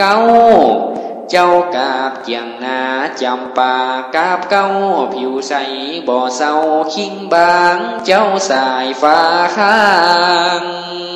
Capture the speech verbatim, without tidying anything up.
เก้าเจ้ากาบเจียงนาจำปากาบเก้าผิวใสบ่อเศร้าคิงบางเจ้าสายฟ้าข้าง